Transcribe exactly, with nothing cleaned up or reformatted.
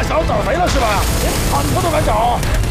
想找谁了是吧？连坦克都敢找？